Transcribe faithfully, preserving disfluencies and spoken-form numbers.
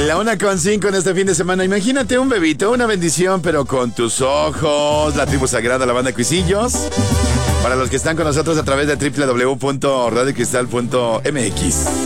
La una con cinco en este fin de semana. Imagínate un bebito, una bendición, pero con tus ojos. La tribu sagrada, la banda Cuisillos. Para los que están con nosotros a través de doble u doble u doble u punto radio cristal punto m x.